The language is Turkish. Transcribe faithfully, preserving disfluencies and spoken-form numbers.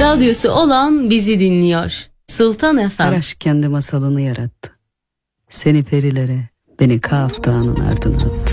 radyosu olan bizi dinliyor. Sultan F M. Her aşk kendi masalını yarattı. Seni perilere, beni Kaf Dağı'nın ardına attı.